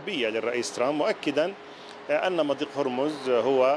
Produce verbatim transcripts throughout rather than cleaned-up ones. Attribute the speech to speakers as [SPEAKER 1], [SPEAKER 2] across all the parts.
[SPEAKER 1] إيجابية للرئيس ترامب، مؤكدا أن مضيق هرمز هو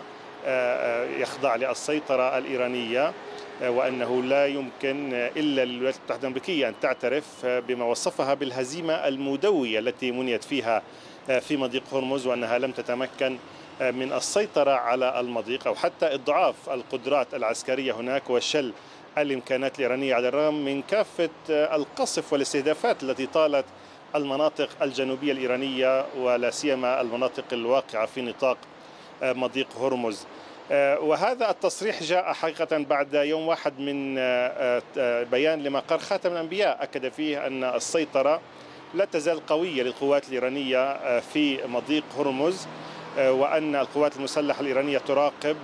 [SPEAKER 1] يخضع للسيطرة الإيرانية، وأنه لا يمكن إلا للولايات المتحدة الأمريكية أن تعترف بما وصفها بالهزيمة المدوية التي منيت فيها في مضيق هرمز، وأنها لم تتمكن من السيطرة على المضيق أو حتى إضعاف القدرات العسكرية هناك وشل الإمكانات الإيرانية، على الرغم من كافة القصف والاستهدافات التي طالت المناطق الجنوبية الإيرانية ولا سيما المناطق الواقعة في نطاق مضيق هرمز. وهذا التصريح جاء حقيقة بعد يوم واحد من بيان لمقر خاتم الأنبياء أكد فيه أن السيطرة لا تزال قوية للقوات الإيرانية في مضيق هرمز، وأن القوات المسلحة الإيرانية تراقب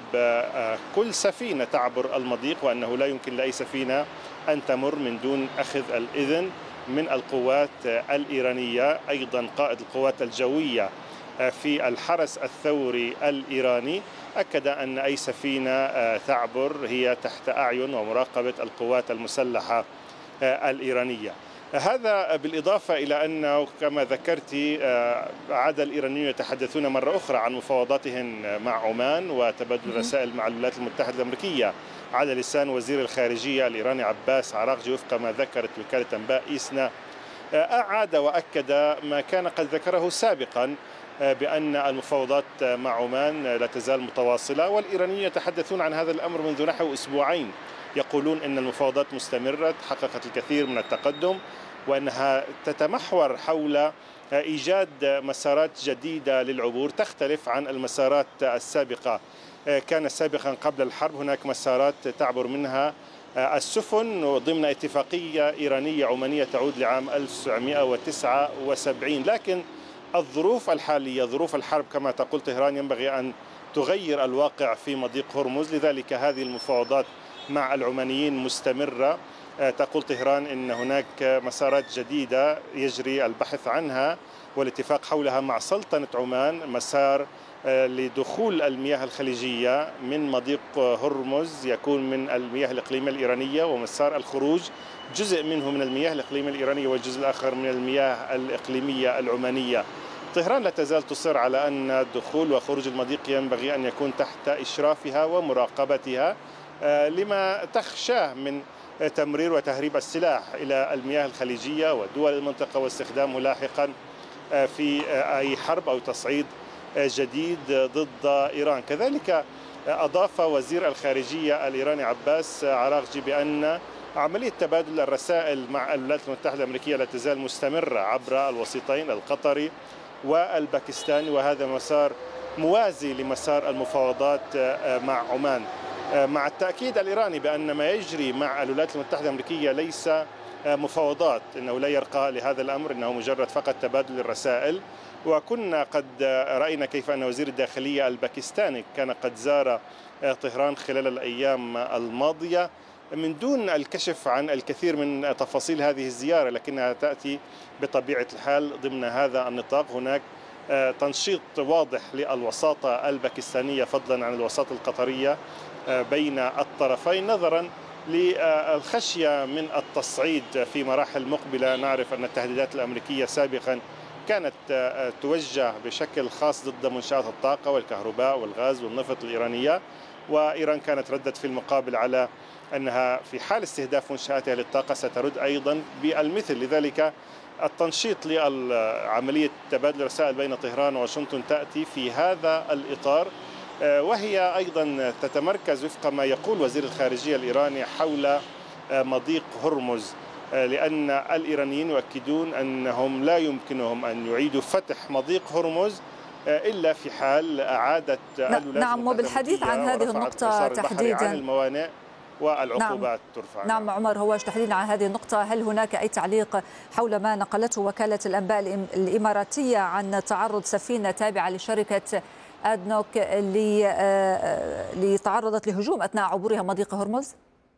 [SPEAKER 1] كل سفينة تعبر المضيق، وأنه لا يمكن لأي سفينة أن تمر من دون أخذ الإذن من القوات الإيرانية. أيضا قائد القوات الجوية في الحرس الثوري الإيراني أكد أن أي سفينة تعبر هي تحت أعين ومراقبة القوات المسلحة الإيرانية. هذا بالإضافة إلى أنه كما ذكرت عاد الإيرانيون يتحدثون مرة أخرى عن مفاوضاتهم مع عمان وتبادل رسائل مع الولايات المتحدة الأمريكية على لسان وزير الخارجية الإيراني عباس عراقجي وفق ما ذكرت وكالة أنباء إيسنا. أعاد وأكد ما كان قد ذكره سابقا بأن المفاوضات مع عمان لا تزال متواصلة، والإيرانيون يتحدثون عن هذا الأمر منذ نحو أسبوعين، يقولون أن المفاوضات مستمرة حققت الكثير من التقدم، وأنها تتمحور حول إيجاد مسارات جديدة للعبور تختلف عن المسارات السابقة. كان سابقا قبل الحرب هناك مسارات تعبر منها السفن ضمن اتفاقية إيرانية عمانية تعود لعام ألف وتسعمئة وتسعة وسبعين، لكن الظروف الحالية ظروف الحرب كما تقول طهران ينبغي أن تغير الواقع في مضيق هرمز، لذلك هذه المفاوضات مع العمانيين مستمرة. تقول طهران إن هناك مسارات جديدة يجري البحث عنها والاتفاق حولها مع سلطنة عمان، مسار لدخول المياه الخليجية من مضيق هرمز يكون من المياه الإقليمية الإيرانية، ومسار الخروج جزء منه من المياه الإقليمية الإيرانية والجزء الآخر من المياه الإقليمية العمانية. طهران لا تزال تصر على أن دخول وخروج المضيق ينبغي أن يكون تحت إشرافها ومراقبتها لما تخشاه من تمرير وتهريب السلاح إلى المياه الخليجية ودول المنطقة واستخدامه لاحقا في أي حرب أو تصعيد جديد ضد إيران. كذلك أضاف وزير الخارجية الإيراني عباس عراقجي بأن عملية تبادل الرسائل مع الولايات المتحدة الأمريكية لا تزال مستمرة عبر الوسيطين القطري والباكستاني، وهذا مسار موازي لمسار المفاوضات مع عمان، مع التأكيد الإيراني بأن ما يجري مع الولايات المتحدة الأمريكية ليس مفاوضات، إنه لا يرقى لهذا الأمر، إنه مجرد فقط تبادل الرسائل. وكنا قد رأينا كيف أن وزير الداخلية الباكستاني كان قد زار طهران خلال الأيام الماضية من دون الكشف عن الكثير من تفاصيل هذه الزيارة، لكنها تأتي بطبيعة الحال ضمن هذا النطاق. هناك تنشيط واضح للوساطة الباكستانية فضلا عن الوساطة القطرية بين الطرفين نظرا للخشية من التصعيد في مراحل مقبلة. نعرف أن التهديدات الأمريكية سابقا كانت توجه بشكل خاص ضد منشآت الطاقة والكهرباء والغاز والنفط الإيرانية، وإيران كانت ردت في المقابل على أنها في حال استهداف منشآتها للطاقة سترد أيضا بالمثل. لذلك التنشيط لعملية تبادل الرسائل بين طهران وواشنطن تأتي في هذا الإطار، وهي أيضا تتمركز وفق ما يقول وزير الخارجية الإيراني حول مضيق هرمز، لأن الإيرانيين يؤكدون أنهم لا يمكنهم أن يعيدوا فتح مضيق هرمز إلا في حال أعادت الولايات
[SPEAKER 2] نعم. وبالحديث عن هذه النقطة تحديدا
[SPEAKER 1] عن الموانئ والعقوبات
[SPEAKER 2] نعم.
[SPEAKER 1] ترفع.
[SPEAKER 2] نعم عمر، هو تحديدا عن هذه النقطة، هل هناك أي تعليق حول ما نقلته وكالة الأنباء الإماراتية عن تعرض سفينة تابعة لشركة أدنوك اللي تعرضت لهجوم أثناء عبورها مضيق هرمز؟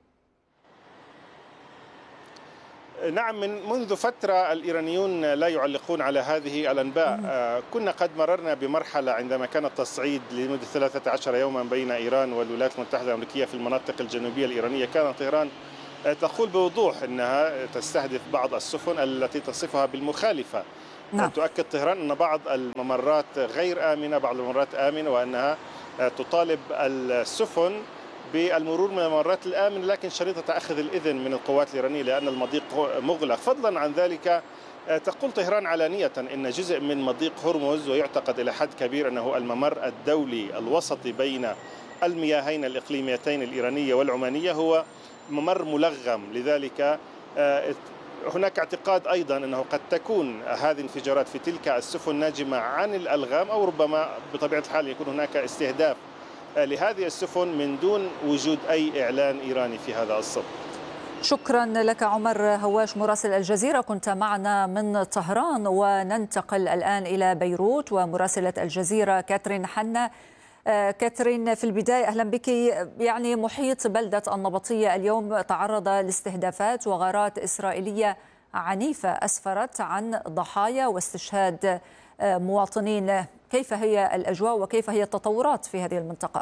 [SPEAKER 1] نعم، من منذ فترة الإيرانيون لا يعلقون على هذه الأنباء. كنا قد مررنا بمرحلة عندما كان التصعيد لمدة ثلاثة عشر يوما بين إيران والولايات المتحدة الأمريكية في المناطق الجنوبية الإيرانية، كان طهران تقول بوضوح أنها تستهدف بعض السفن التي تصفها بالمخالفة
[SPEAKER 2] نعم.
[SPEAKER 1] تؤكد طهران أن بعض الممرات غير آمنة، بعض الممرات آمنة، وأنها تطالب السفن بالمرور من الممرات الآمنة، لكن شريطة أخذ الإذن من القوات الإيرانية لأن المضيق مغلق. فضلا عن ذلك تقول طهران علانية أن جزء من مضيق هرمز، ويعتقد إلى حد كبير أنه الممر الدولي الوسطي بين المياهين الإقليميتين الإيرانية والعمانية، هو ممر ملغم. لذلك هناك اعتقاد أيضا أنه قد تكون هذه الانفجارات في تلك السفن ناجمة عن الألغام، أو ربما بطبيعة الحال يكون هناك استهداف لهذه السفن من دون وجود أي إعلان إيراني في هذا الصدد.
[SPEAKER 2] شكرا لك عمر هواش مراسل الجزيرة، كنت معنا من طهران. وننتقل الآن إلى بيروت ومراسلة الجزيرة كاترين حنا. كاترين، في البداية أهلا بك. يعني محيط بلدة النبطية اليوم تعرض لاستهدافات وغارات إسرائيلية عنيفة أسفرت عن ضحايا واستشهاد مواطنين. كيف هي الأجواء وكيف هي التطورات في هذه المنطقة؟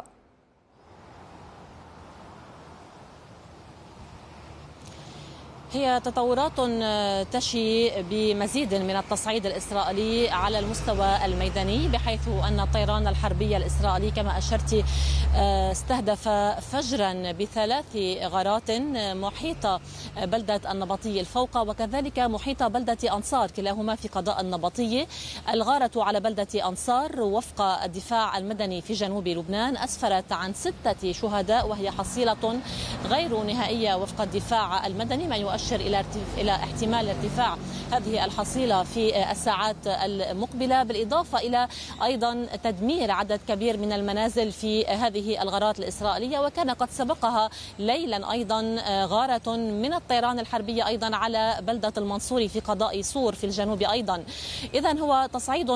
[SPEAKER 3] هي تطورات تشي بمزيد من التصعيد الإسرائيلي على المستوى الميداني، بحيث أن الطيران الحربي الإسرائيلي كما أشرت استهدف فجرا بثلاث غارات محيط بلدة النبطية الفوقة وكذلك محيط بلدة أنصار، كلاهما في قضاء النبطية. الغارة على بلدة أنصار وفق الدفاع المدني في جنوب لبنان أسفرت عن ستة شهداء، وهي حصيلة غير نهائية وفق الدفاع المدني، ما يؤشر إلى إلى احتمال ارتفاع هذه الحصيلة في الساعات المقبلة، بالإضافة إلى أيضا تدمير عدد كبير من المنازل في هذه الغارات الإسرائيلية. وكان قد سبقها ليلا أيضا غارة من الطيران الحربية أيضا على بلدة المنصوري في قضاء صور في الجنوب أيضا. إذن هو تصعيد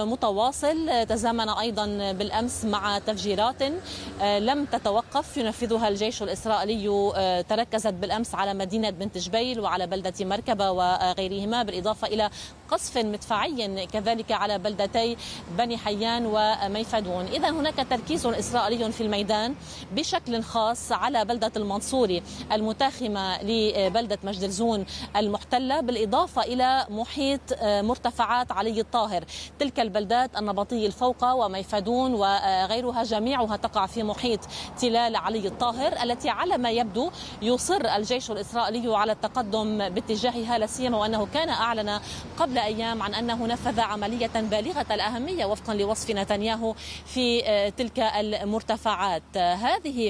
[SPEAKER 3] متواصل تزامن أيضا بالأمس مع تفجيرات لم تتوقف ينفذها الجيش الإسرائيلي، تركزت بالأمس على مدينة بنت جبيل وعلى بلدة مركبة وغيرهما، بالإضافة إلى قصف مدفعي كذلك على بلدتي بني حيان وميفدون. إذا هناك تركيز إسرائيلي في الميدان بشكل خاص على بلدة المنصوري المتاخمة لبلدة مجدلزون المحتلة، بالإضافة إلى محيط مرتفعات علي الطاهر. تلك البلدات النبطي الفوقة وميفدون وغيرها جميعها تقع في محيط تلال علي الطاهر، التي على ما يبدو يصر الجيش الإسرائيلي على التقدم باتجاهها، لا سيما وأنه كان أعلن قبل أيام عن أنه نفذ عملية بالغة الأهمية وفقا لوصف نتنياهو في تلك المرتفعات. هذه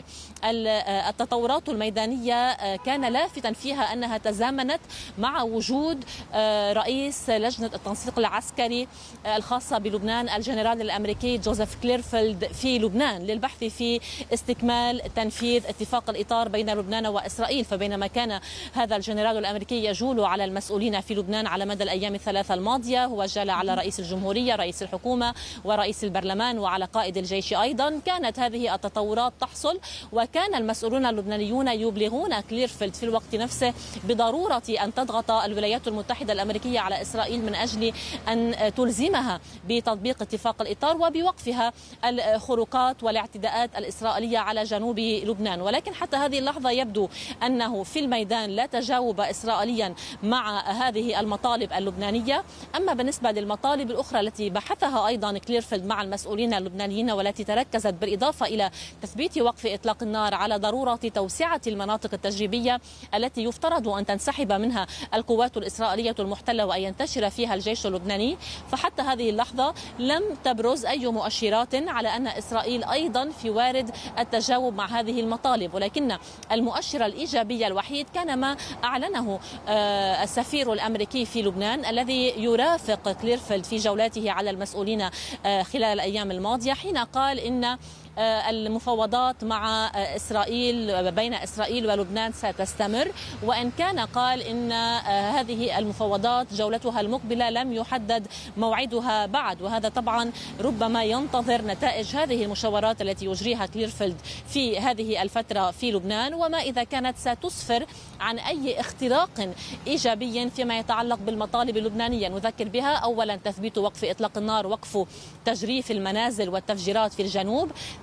[SPEAKER 3] التطورات الميدانية كان لافتا فيها أنها تزامنت مع وجود رئيس لجنة التنسيق العسكري الخاصة بلبنان الجنرال الأمريكي جوزيف كليرفيلد في لبنان للبحث في استكمال تنفيذ اتفاق الإطار بين لبنان وإسرائيل. فبينما كان هذا الجنرال الأمريكي يجول على المسؤولين في لبنان على مدى الأيام الثلاثة الماضية، هو جال على رئيس الجمهورية، رئيس الحكومة ورئيس البرلمان وعلى قائد الجيش أيضا. كانت هذه التطورات تحصل، وكان المسؤولون اللبنانيون يبلغون كليرفيلد في الوقت نفسه بضرورة أن تضغط الولايات المتحدة الأمريكية على إسرائيل من أجل أن تلزمها بتطبيق اتفاق الإطار وبوقفها الخروقات والاعتداءات الإسرائيلية على جنوب لبنان. ولكن حتى هذه اللحظة يبدو أنه في الميدان لا تجاوب إسرائيليا مع هذه المطالب اللبنانية. أما بالنسبة للمطالب الأخرى التي بحثها أيضا كليرفيلد مع المسؤولين اللبنانيين والتي تركزت بالإضافة إلى تثبيت وقف إطلاق النار على ضرورة توسعة المناطق التجريبية التي يفترض أن تنسحب منها القوات الإسرائيلية المحتلة وأن ينتشر فيها الجيش اللبناني، فحتى هذه اللحظة لم تبرز أي مؤشرات على أن إسرائيل أيضا في وارد التجاوب مع هذه المطالب. ولكن المؤشر الإيجابي الوحيد كان ما أعلنه السفير الأمريكي في لبنان الذي يرافق كليرفيلد في جولاته على المسؤولين خلال الأيام الماضية، حين قال إن المفاوضات مع إسرائيل بين إسرائيل ولبنان ستستمر، وإن كان قال إن هذه المفاوضات جولتها المقبلة لم يحدد موعدها بعد. وهذا طبعا ربما ينتظر نتائج هذه المشاورات التي يجريها كليرفيلد في هذه الفترة في لبنان، وما إذا كانت ستسفر عن أي اختراق إيجابي فيما يتعلق بالمطالب اللبنانية. نذكر بها أولا تثبيت وقف إطلاق النار، وقف تجريف المنازل والتفجيرات في الجنوب.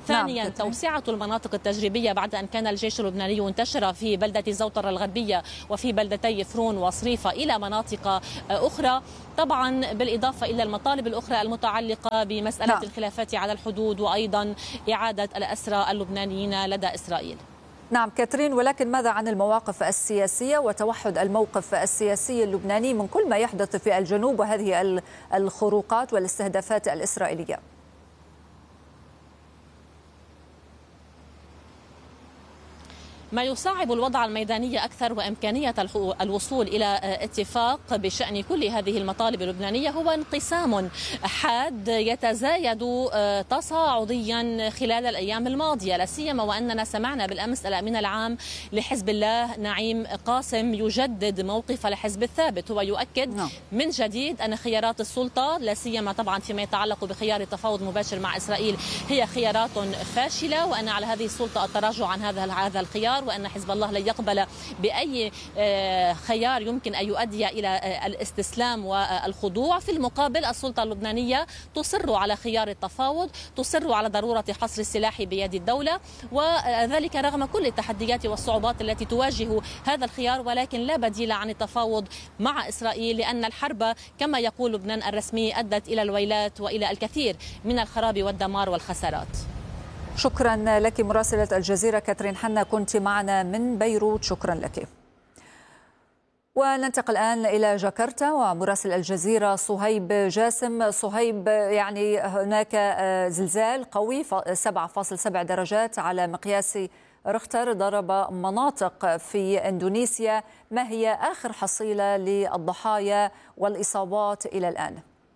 [SPEAKER 3] ثانيا توسعة المناطق التجريبية بعد أن كان الجيش اللبناني انتشر في بلدة زوطرة الغربية وفي بلدتي ثرون وصريفة إلى مناطق أخرى، طبعا بالإضافة إلى المطالب الأخرى المتعلقة بمسألة نعم. الخلافات على الحدود وأيضا إعادة الأسرى اللبنانيين لدى إسرائيل.
[SPEAKER 2] نعم كاترين، ولكن ماذا عن المواقف السياسية وتوحد الموقف السياسي اللبناني من كل ما يحدث في الجنوب وهذه الخروقات والاستهدافات الإسرائيلية؟
[SPEAKER 3] ما يصعب الوضع الميداني أكثر وإمكانية الوصول إلى اتفاق بشأن كل هذه المطالب اللبنانية هو انقسام حاد يتزايد تصاعديا خلال الأيام الماضية، لا سيما وأننا سمعنا بالأمس الأمين العام لحزب الله نعيم قاسم يجدد موقف الحزب الثابت. هو يؤكد من جديد أن خيارات السلطة لا سيما طبعا فيما يتعلق بخيار التفاوض مباشر مع إسرائيل هي خيارات فاشلة، وأن على هذه السلطة التراجع عن هذا هذا الخيار، وأن حزب الله لن يقبل بأي خيار يمكن أن يؤدي إلى الاستسلام والخضوع. في المقابل السلطة اللبنانية تصر على خيار التفاوض، تصر على ضرورة حصر السلاح بيد الدولة، وذلك رغم كل التحديات والصعوبات التي تواجه هذا الخيار، ولكن لا بديل عن التفاوض مع إسرائيل، لأن الحرب كما يقول لبنان الرسمي أدت إلى الويلات وإلى الكثير من الخراب والدمار والخسارات.
[SPEAKER 2] شكرا لك مراسلة الجزيرة كاترين حنا، كنت معنا من بيروت، شكرا لك. وننتقل الآن إلى جاكرتا ومراسل الجزيرة صهيب جاسم. صهيب، يعني هناك زلزال قوي سبعة فاصلة سبعة درجات على مقياس ريختر ضرب مناطق في إندونيسيا، ما هي آخر حصيلة للضحايا والإصابات إلى الآن؟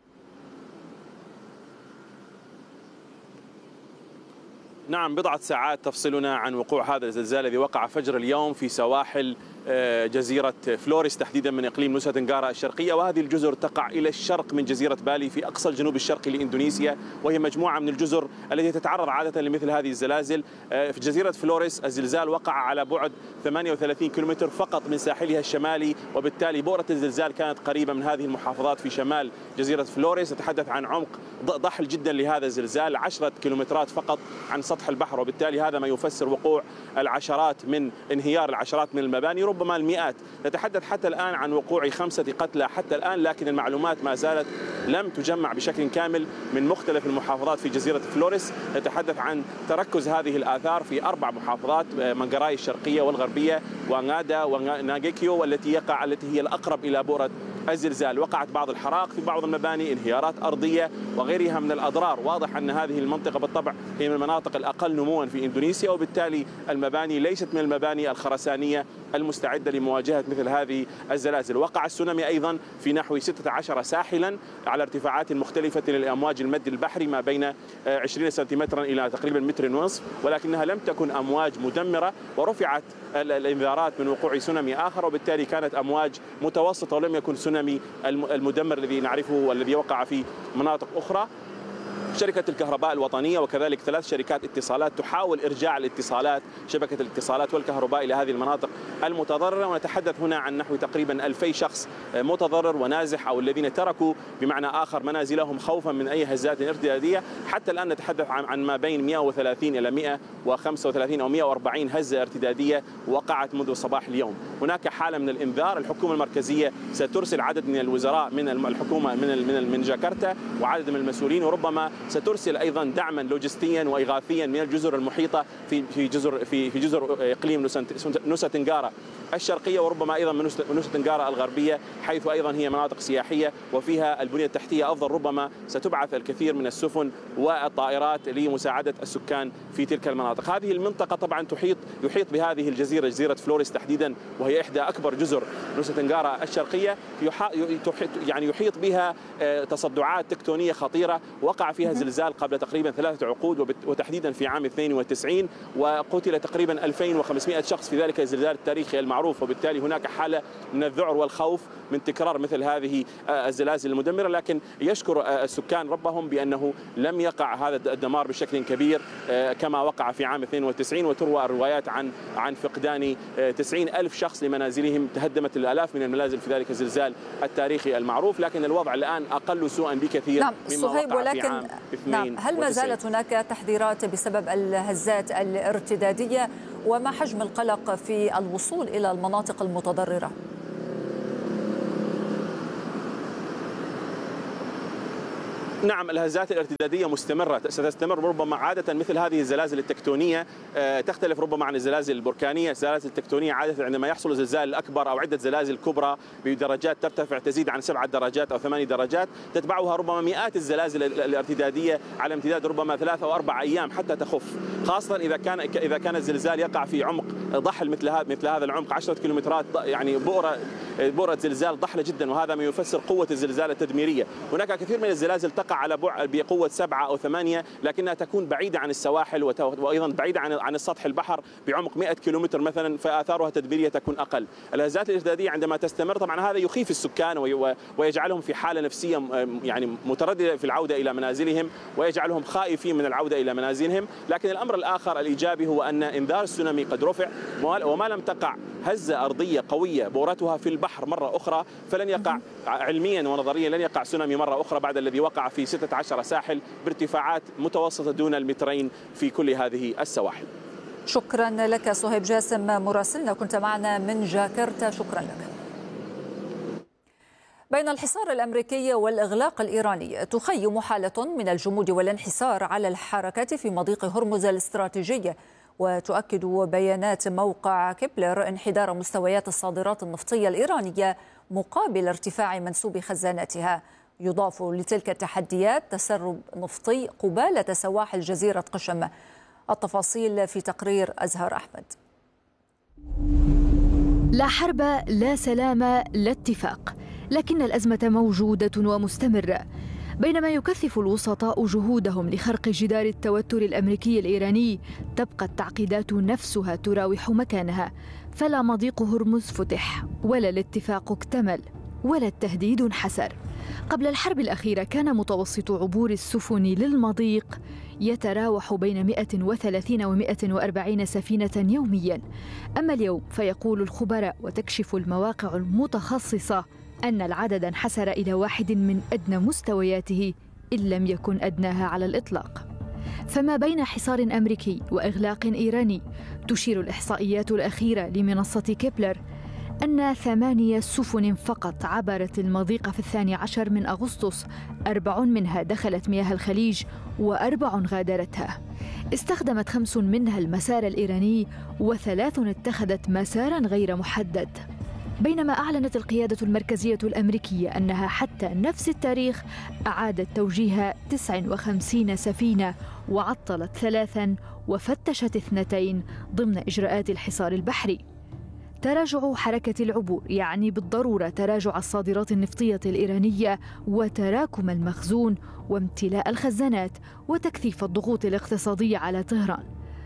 [SPEAKER 4] نعم، بضعة ساعات تفصلنا عن وقوع هذا الزلزال الذي وقع فجر اليوم في سواحل جزيرة فلوريس تحديدا من إقليم نوسا تنغارا الشرقية، وهذه الجزر تقع إلى الشرق من جزيرة بالي في أقصى الجنوب الشرقي لإندونيسيا، وهي مجموعة من الجزر التي تتعرض عادة لمثل هذه الزلازل. في جزيرة فلوريس الزلزال وقع على بعد ثمانية وثلاثين كيلومتر فقط من ساحلها الشمالي، وبالتالي بؤرة الزلزال كانت قريبة من هذه المحافظات في شمال جزيرة فلوريس. نتحدث عن عمق ضحل جدا لهذا الزلزال، عشرة كيلومترات فقط عن سطح البحر، وبالتالي هذا ما يفسر وقوع العشرات من انهيار العشرات من المباني، ربما المئات. نتحدث حتى الآن عن وقوع خمسة قتلى حتى الآن، لكن المعلومات ما زالت لم تجمع بشكل كامل من مختلف المحافظات في جزيرة فلوريس. نتحدث عن تركز هذه الآثار في أربع محافظات، منغراي الشرقية والغربية وغادا وناغيكيو، والتي يقع التي هي الأقرب إلى بؤرة الزلزال. وقعت بعض الحرائق في بعض المباني، انهيارات أرضية وغيرها من الأضرار. واضح أن هذه المنطقة بالطبع هي من المناطق الأقل نموا في إندونيسيا، وبالتالي المباني ليست من المباني الخرسانية المستعدة لمواجهة مثل هذه الزلازل. وقع السونامي أيضا في نحو ستة عشر ساحلا على ارتفاعات مختلفة للأمواج المد البحري ما بين عشرين سنتيمترا إلى تقريبا متر ونصف، ولكنها لم تكن أمواج مدمرة، ورفعت الإنذارات من وقوع سونامي آخر، وبالتالي كانت أمواج متوسطة ولم يكن سونامي المدمر الذي نعرفه والذي وقع في مناطق أخرى. شركة الكهرباء الوطنية وكذلك ثلاث شركات اتصالات تحاول إرجاع الاتصالات شبكة الاتصالات والكهرباء إلى هذه المناطق المتضررة، ونتحدث هنا عن نحو تقريبا ألفي شخص متضرر ونازح، أو الذين تركوا بمعنى آخر منازلهم خوفا من أي هزات ارتدادية. حتى الآن نتحدث عن ما بين مئة وثلاثين إلى مئة وخمسة وثلاثين أو مئة وأربعين هزة ارتدادية وقعت منذ صباح اليوم. هناك حالة من الإنذار، الحكومة المركزية سترسل عدد من الوزراء من الحكومة من من جاكرتا وعدد من المسؤولين، وربما سترسل ايضا دعما لوجستيا واغاثيا من الجزر المحيطه في في جزر في في جزر اقليم نوسا تنغارا الشرقيه، وربما ايضا من نوسا تنغارا الغربيه، حيث ايضا هي مناطق سياحيه وفيها البنيه التحتيه افضل. ربما ستبعث الكثير من السفن والطائرات لمساعده السكان في تلك المناطق. هذه المنطقه طبعا تحيط يحيط بهذه الجزيره جزيره فلوريس تحديدا، وهي احدى اكبر جزر نوسا تنغارا الشرقيه، يعني يحيط بها تصدعات تكتونيه خطيره. وقع فيها زلزال قبل تقريبا ثلاثة عقود وتحديدا في عام اثنين وتسعين، وقتل تقريبا ألفين وخمسمئة شخص في ذلك الزلزال التاريخي المعروف المعروف، وبالتالي هناك حالة من الذعر والخوف من تكرار مثل هذه الزلازل المدمرة. لكن يشكر السكان ربهم بأنه لم يقع هذا الدمار بشكل كبير كما وقع في عام اثنين وتسعين، وتروى الروايات عن عن فقدان تسعين ألف شخص لمنازلهم، تهدمت الآلاف من المنازل في ذلك الزلزال التاريخي المعروف. لكن الوضع الآن أقل سوءا بكثير
[SPEAKER 2] نعم
[SPEAKER 4] مما
[SPEAKER 2] صهيب،
[SPEAKER 4] وقع
[SPEAKER 2] ولكن
[SPEAKER 4] في عام اثنين وتسعين.
[SPEAKER 2] نعم هل ما زالت هناك تحذيرات بسبب الهزات الارتدادية؟ وما حجم القلق في الوصول إلى المناطق المتضررة؟
[SPEAKER 4] نعم، الهزات الارتدادية مستمرة، ستستمر ربما. عادة مثل هذه الزلازل التكتونية تختلف ربما عن الزلازل البركانية. الزلازل التكتونية عادة عندما يحصل الزلزال الأكبر أو عدة زلازل كبرى بدرجات ترتفع تزيد عن سبعة درجات أو ثمانية درجات، تتبعها ربما مئات الزلازل الارتدادية على امتداد ربما ثلاثة أو أربع أيام حتى تخف، خاصة إذا كان إذا كان الزلزال يقع في عمق ضحل مثل هذا مثل هذا العمق عشرة كيلومترات، يعني بؤرة بؤرة زلزال ضحلة جدا، وهذا ما يفسر قوة الزلزال التدميرية. هناك كثير من الزلازل تقع على بقوة سبعة أو ثمانية، لكنها تكون بعيدة عن السواحل وأيضا بعيدة عن عن السطح البحر بعمق مئة كيلومتر مثلا، فآثارها التدميرية تكون أقل. الهزات الارتدادية عندما تستمر طبعا هذا يخيف السكان ويجعلهم في حالة نفسية يعني مترددة في العودة إلى منازلهم، ويجعلهم خائفين من العودة إلى منازلهم. لكن الأمر الآخر الإيجابي هو أن إنذار السونامي قد رفع، وما لم تقع هزة أرضية قوية بورتها في البحر مرة أخرى فلن يقع علميا ونظريا لن يقع سونامي مرة أخرى بعد الذي وقع في ستة عشر ساحل بارتفاعات متوسطة دون المترين في كل هذه السواحل.
[SPEAKER 2] شكرا لك صهيب جاسم مراسلنا، كنت معنا من جاكرتا، شكرا لك. بين الحصار الأمريكي والإغلاق الإيراني تخيم حالة من الجمود والانحسار على الحركة في مضيق هرمز الاستراتيجي، وتؤكد بيانات موقع كيبلر انحدار مستويات الصادرات النفطية الإيرانية مقابل ارتفاع منسوب خزاناتها. يضاف لتلك التحديات تسرب نفطي قبالة سواحل جزيرة قشم. التفاصيل في تقرير أزهر أحمد.
[SPEAKER 5] لا حرب، لا سلام، لا اتفاق، لكن الأزمة موجودة ومستمرة. بينما يكثف الوسطاء جهودهم لخرق جدار التوتر الأمريكي الإيراني، تبقى التعقيدات نفسها تراوح مكانها، فلا مضيق هرمز فتح، ولا الاتفاق اكتمل، ولا التهديد انحسر. قبل الحرب الأخيرة كان متوسط عبور السفن للمضيق يتراوح بين مئة وثلاثين ومئة وأربعين سفينة يومياً. أما اليوم فيقول الخبراء وتكشف المواقع المتخصصة أن العدد انحسر إلى واحد من أدنى مستوياته إن لم يكن أدناها على الإطلاق. فما بين حصار أمريكي وإغلاق إيراني، تشير الإحصائيات الأخيرة لمنصة كيبلر أن ثمانية سفن فقط عبرت المضيق في الثاني عشر من أغسطس، أربع منها دخلت مياه الخليج وأربع غادرتها. استخدمت خمس منها المسار الإيراني وثلاث اتخذت مسارا غير محدد. بينما أعلنت القيادة المركزية الأمريكية أنها حتى نفس التاريخ أعادت توجيه تسع وخمسين سفينة وعطلت ثلاثا وفتشت اثنتين ضمن إجراءات الحصار البحري. تراجع حركة العبور يعني بالضرورة تراجع الصادرات النفطية الإيرانية وتراكم المخزون وامتلاء الخزانات وتكثيف الضغوط الاقتصادية على طهران.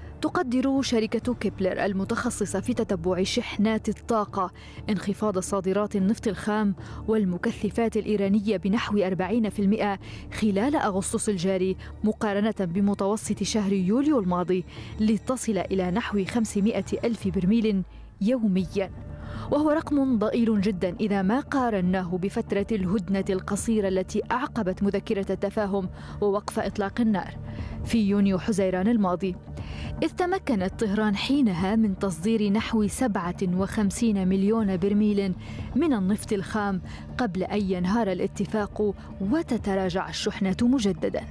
[SPEAKER 5] تقدر شركة كيبلر المتخصصة في تتبع شحنات الطاقة انخفاض صادرات النفط الخام والمكثفات الإيرانية بنحو أربعين بالمئة خلال أغسطس الجاري مقارنة بمتوسط شهر يوليو الماضي، لتصل إلى نحو خمسمئة ألف برميل يومياً، وهو رقم ضئيل جدا إذا ما قارناه بفترة الهدنة القصيرة التي أعقبت مذكرة التفاهم ووقف إطلاق النار في يونيو حزيران الماضي، إذ تمكنت طهران حينها من تصدير نحو سبعة وخمسين مليون برميل من النفط الخام قبل أن ينهار الاتفاق وتتراجع الشحنة مجدداً.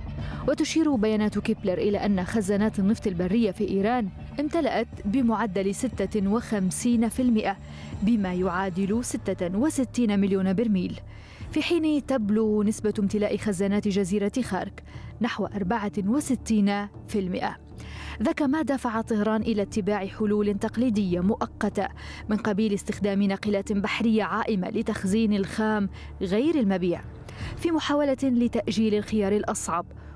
[SPEAKER 5] وتشير بيانات كيبلر إلى أن خزانات النفط البرية في إيران امتلأت بمعدل ستة وخمسين بالمئة بما يعادل ستة وستين مليون برميل، في حين تبلغ نسبة امتلاء خزانات جزيرة خارك نحو أربعة وستين بالمئة. ذاك ما دفع طهران إلى اتباع حلول تقليدية مؤقتة من قبيل استخدام ناقلات بحرية عائمة لتخزين الخام غير المبيع، في محاولة لتأجيل الخيار الأصعب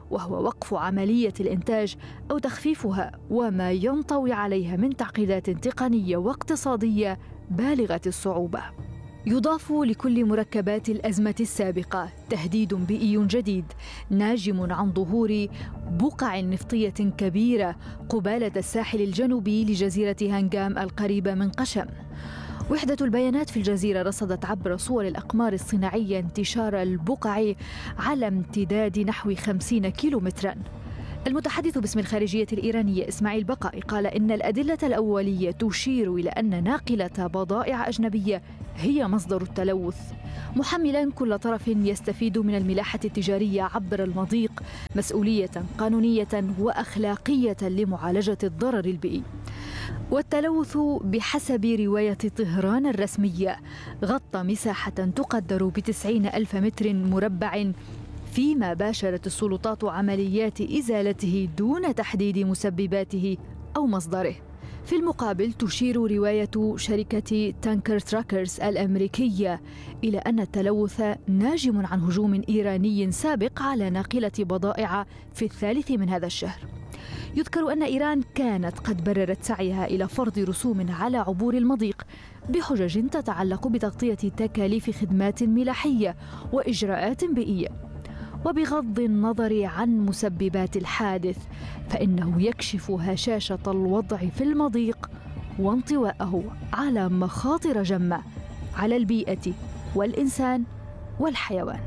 [SPEAKER 5] وهو وقف عملية الإنتاج أو تخفيفها وما ينطوي عليها من تعقيدات تقنية واقتصادية بالغة الصعوبة. يضاف لكل مركبات الأزمة السابقة تهديد بيئي جديد ناجم عن ظهور بقع نفطية كبيرة قبالة الساحل الجنوبي لجزيرة هانغام القريبة من قشم. وحدة البيانات في الجزيرة رصدت عبر صور الأقمار الصناعية انتشار البقع على امتداد نحو خمسين كيلومتراً. المتحدث باسم الخارجية الإيرانية إسماعيل بقائي قال إن الأدلة الأولية تشير إلى أن ناقلة بضائع أجنبية هي مصدر التلوث، محملاً كل طرف يستفيد من الملاحة التجارية عبر المضيق مسؤولية قانونية وأخلاقية لمعالجة الضرر البيئي. والتلوث بحسب رواية طهران الرسمية غطى مساحة تقدر بتسعين ألف متر مربع، فيما باشرت السلطات عمليات إزالته دون تحديد مسبباته أو مصدره. في المقابل تشير رواية شركة تانكر تراكرز الأمريكية إلى أن التلوث ناجم عن هجوم إيراني سابق على ناقلة بضائع في الثالث من هذا الشهر. يذكر أن إيران كانت قد بررت سعيها إلى فرض رسوم على عبور المضيق بحجج تتعلق بتغطية تكاليف خدمات ملاحية وإجراءات بيئية. وبغض النظر عن مسببات الحادث فإنه يكشف هشاشة الوضع في المضيق وانطواءه على مخاطر جمة على البيئة والإنسان والحيوان.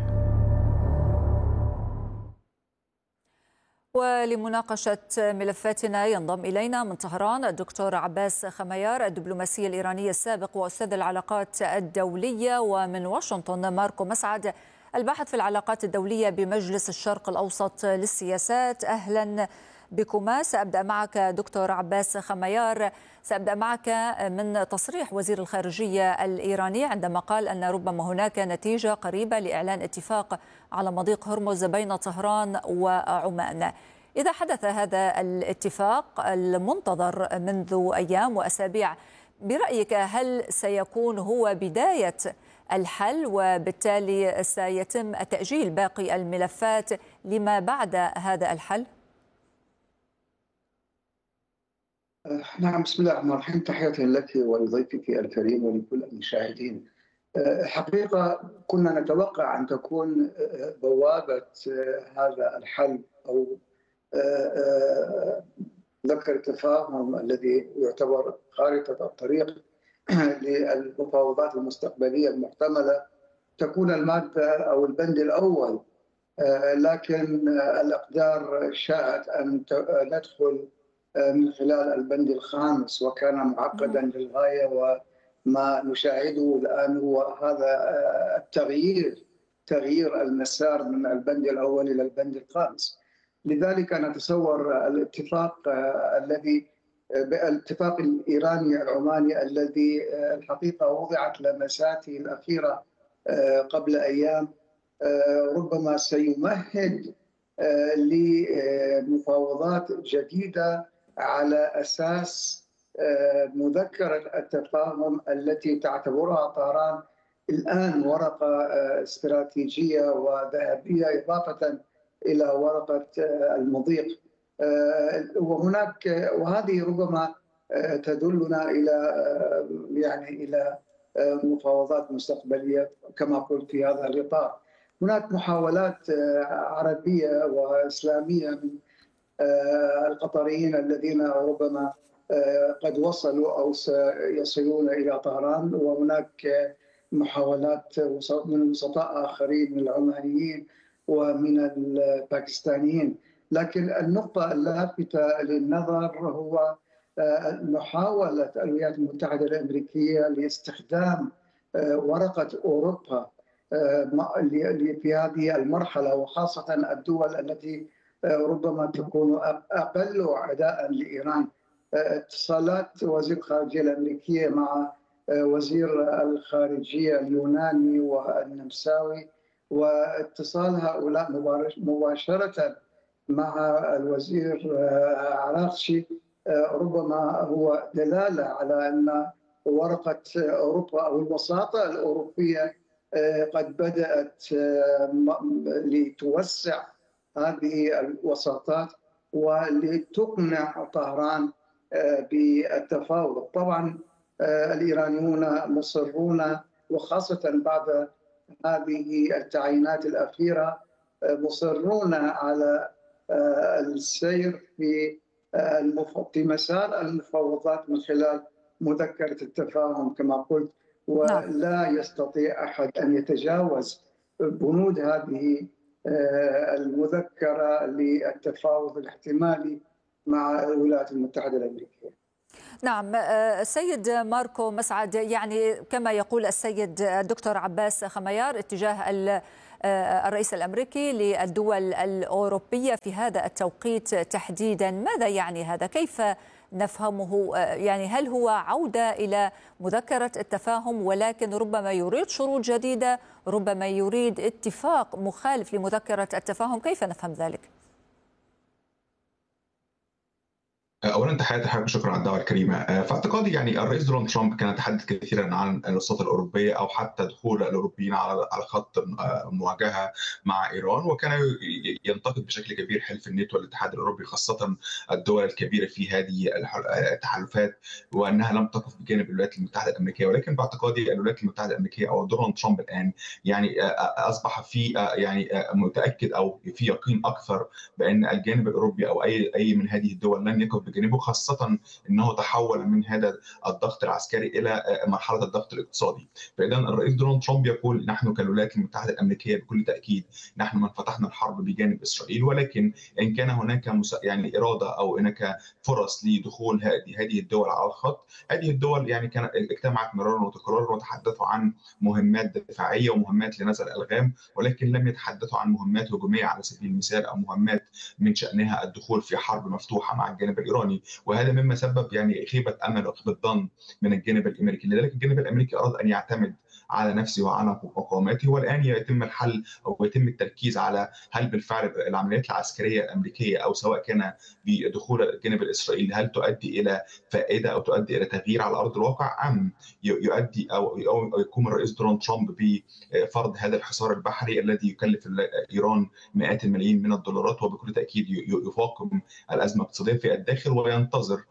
[SPEAKER 2] ولمناقشة ملفاتنا ينضم إلينا من طهران الدكتور عباس خميار الدبلوماسي الإيراني السابق وأستاذ العلاقات الدولية، ومن واشنطن ماركو مسعد الباحث في العلاقات الدولية بمجلس الشرق الأوسط للسياسات. أهلا بكما. سأبدأ معك دكتور عباس خميار، سأبدأ معك من تصريح وزير الخارجية الإيراني عندما قال أن ربما هناك نتيجة قريبة لإعلان اتفاق على مضيق هرمز بين طهران وعمان. إذا حدث هذا الاتفاق المنتظر منذ أيام وأسابيع، برأيك هل سيكون هو بداية الحل وبالتالي سيتم تأجيل باقي الملفات لما بعد هذا الحل؟
[SPEAKER 6] نعم، بسم الله الرحمن الرحيم. تحياتي لك ولضيفك الكريم ولكل المشاهدين. حقيقة كنا نتوقع أن تكون بوابة هذا الحل أو ذكر التفاهم الذي يعتبر خارطة الطريق للمفاوضات المستقبلية المحتملة تكون المادة أو البند الأول، لكن الأقدار شاءت أن ندخل من خلال البند الخامس، وكان معقدا للغاية. وما نشاهده الآن هو هذا التغيير تغيير المسار من البند الأول إلى البند الخامس. لذلك نتصور الاتفاق الذي الاتفاق الإيراني العماني الذي الحقيقة وضعت لمساته الأخيرة قبل أيام ربما سيمهد لمفاوضات جديدة على أساس مذكرة التفاهم التي تعتبرها طهران الآن ورقة استراتيجية وذهبية إضافة إلى ورقة المضيق. وهناك وهذه ربما تدلنا إلى يعني إلى مفاوضات مستقبلية كما قلت في هذا الإطار. هناك محاولات عربية وإسلامية من القطريين الذين ربما قد وصلوا أو سيصلون إلى طهران، وهناك محاولات من وسطاء آخرين من العمانيين ومن الباكستانيين. لكن النقطة اللافتة للنظر هو محاولة الولايات المتحدة الأمريكية لاستخدام ورقة أوروبا في هذه المرحلة، وخاصة الدول التي ربما تكون أقل عداء لإيران. اتصالات وزير الخارجية الأمريكية مع وزير الخارجية اليوناني والنمساوي، واتصال هؤلاء مباشرة مع الوزير عراقشي ربما هو دلالة على أن ورقة أوروبا أو الوساطة الأوروبية قد بدأت لتوسع هذه الوساطات ولتقنع طهران بالتفاوض. طبعا الإيرانيون مصرون، وخاصة بعد هذه التعيينات الأخيرة مصرون على السير في في مسار المفاوضات من خلال مذكرة التفاهم كما قلت، ولا يستطيع أحد أن يتجاوز بنود هذه المذكرة للتفاوض الاحتمالي مع الولايات المتحدة الأمريكية.
[SPEAKER 2] نعم السيد ماركو مسعد، يعني كما يقول السيد الدكتور عباس خميار اتجاه الرئيس الأمريكي للدول الأوروبية في هذا التوقيت تحديدا، ماذا يعني هذا؟ كيف نفهمه؟ يعني هل هو عودة إلى مذكرة التفاهم ولكن ربما يريد شروط جديدة، ربما يريد اتفاق مخالف لمذكرة التفاهم؟ كيف نفهم ذلك؟
[SPEAKER 7] اولا تحياتي حضرتك، شكرا على الدعوه الكريمه. في اعتقادي يعني الرئيس دونالد ترامب كان يتحدث كثيرا عن الوساطه الاوروبيه او حتى دخول الاوروبيين على على خط مواجهه مع ايران، وكان ينتقد بشكل كبير حلف الناتو والاتحاد الاوروبي، خاصه الدول الكبيره في هذه التحالفات، وانها لم تقف بجانب الولايات المتحده الامريكيه. ولكن باعتقادي الولايات المتحده الامريكيه او دونالد ترامب الان يعني اصبح في يعني متاكد او في يقين اكثر بان الجانب الاوروبي او اي اي من هذه الدول لن يقف بجانبه، خاصة أنه تحول من هذا الضغط العسكري إلى مرحلة الضغط الاقتصادي. فإذا الرئيس دونالد ترامب يقول نحن كالولايات المتحدة الأمريكية بكل تأكيد نحن من فتحنا الحرب بجانب إسرائيل، ولكن إن كان هناك يعني إرادة أو هناك فرص لدخول هذه الدول على الخط، هذه الدول يعني كانت اجتمعت مرارا وتكرارا وتحدثوا عن مهمات دفاعية ومهمات لنزع الألغام، ولكن لم يتحدثوا عن مهمات هجومية على سبيل المثال أو مهمات من شأنها الدخول في حرب مفتوحة مع الجانب الإيراني. وهذا مما سبب يعني خيبة أمل وخيبة ظن من الجانب الأمريكي. لذلك الجانب الأمريكي أراد أن يعتمد على نفسه وعلى مقاوماته، والآن يتم الحل أو يتم التركيز على هل بالفعل العمليات العسكرية الأمريكية أو سواء كان بدخول الجانب الإسرائيلي هل تؤدي إلى فائدة أو تؤدي إلى تغيير على أرض الواقع، أم يؤدي أو يقوم الرئيس دونالد ترامب بفرض هذا الحصار البحري الذي يكلف إيران مئات الملايين من الدولارات وبكل تأكيد يفاقم الأزمة الاقتصادية في الداخل وينتظر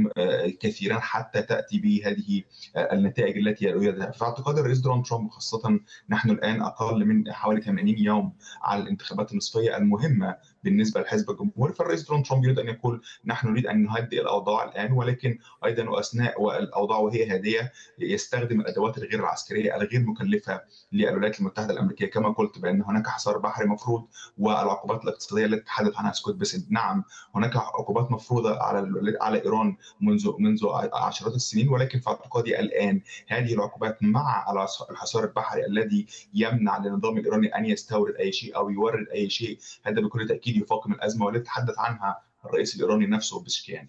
[SPEAKER 7] كثيرا حتى تأتي بهذه النتائج التي يريدها. في اعتقاد الرئيس دونالد ترامب، خاصة نحن الآن أقل من حوالي ثمانين يوم على الانتخابات النصفية المهمة بالنسبة للحزب الجمهوري، فالرئيس دونالد ترامب يريد أن يقول نحن نريد أن نهدئ الأوضاع الآن، ولكن أيضا وأثناء والأوضاع وهي هادئة يستخدم الأدوات الغير العسكرية الغير مكلفة للولايات المتحدة الأمريكية. كما قلت بأن هناك حصار بحري مفروض والعقوبات الاقتصادية التي تحدث عنها سكوت بيسنت. نعم هناك عقوبات مفروضة على على إيران منذ منذ عشرات السنين، ولكن في اعتقادي الآن هذه العقوبات مع الحصار البحري الذي يمنع للنظام الإيراني أن يستورد أي شيء أو يورد أي شيء، هذا بكل تأكيد يفاقم الأزمة والتي تحدث عنها الرئيس الإيراني نفسه بشكيان.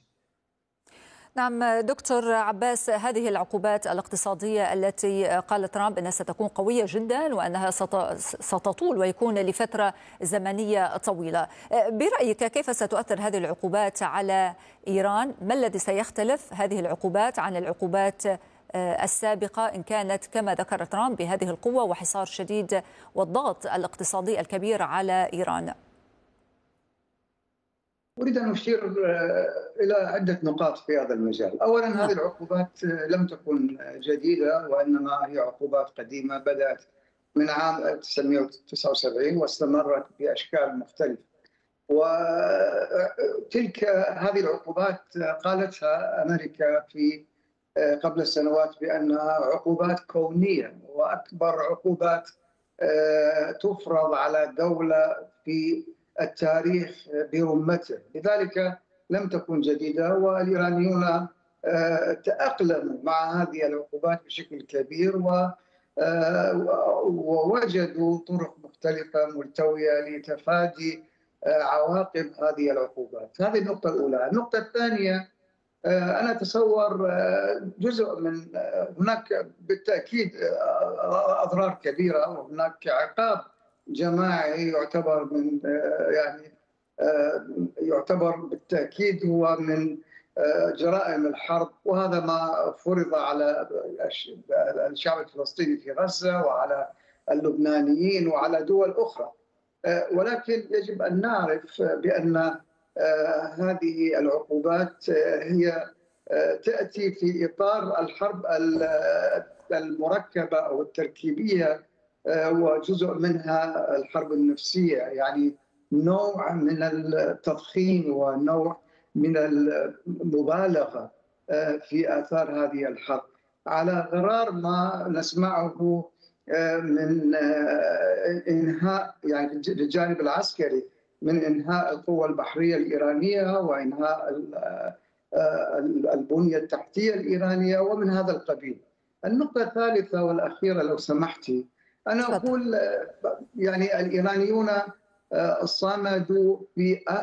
[SPEAKER 2] نعم دكتور عباس، هذه العقوبات الاقتصادية التي قال ترامب أنها ستكون قوية جدا وأنها ستطول ويكون لفترة زمنية طويلة، برأيك كيف ستؤثر هذه العقوبات على إيران؟ ما الذي سيختلف هذه العقوبات عن العقوبات السابقة إن كانت كما ذكر ترامب بهذه القوة وحصار شديد والضغط الاقتصادي الكبير على إيران؟
[SPEAKER 6] أريد أن أشير إلى عدة نقاط في هذا المجال. أولا هذه العقوبات لم تكن جديدة، وإنما هي عقوبات قديمة بدأت من عام ألف وتسعمئة وتسعة وسبعين واستمرت بأشكال مختلفة. وتلك هذه العقوبات قالتها أمريكا في قبل السنوات بأنها عقوبات كونية وأكبر عقوبات تفرض على دولة في التاريخ برمته، لذلك لم تكن جديدة، والإيرانيون تأقلموا مع هذه العقوبات بشكل كبير ووجدوا طرق مختلفة ملتوية لتفادي عواقب هذه العقوبات. هذه النقطة الأولى. النقطة الثانية، أنا أتصور جزء من هناك بالتأكيد أضرار كبيرة، وهناك عقاب جماعي يعتبر من يعني يعتبر بالتأكيد هو من جرائم الحرب، وهذا ما فرض على الشعب الفلسطيني في غزة وعلى اللبنانيين وعلى دول أخرى. ولكن يجب أن نعرف بأن هذه العقوبات هي تأتي في إطار الحرب المركبة أو التركيبية، وجزء منها الحرب النفسية، يعني نوع من التضخيم ونوع من المبالغة في آثار هذه الحرب، على غرار ما نسمعه من إنهاء، يعني الجانب العسكري، من إنهاء القوة البحرية الإيرانية وإنهاء البنية التحتية الإيرانية ومن هذا القبيل. النقطة الثالثة والأخيرة لو سمحتي، أنا أقول يعني الإيرانيون صمدوا في